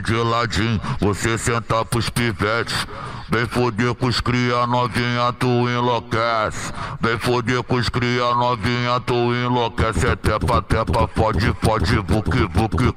de ladinho, você senta pros pivetes. Vem foder com os cria novinha, tu enlouquece. Vem foder com os cria novinha, tu enlouquece. É tepa, tepa, fode, fode, buque, buque.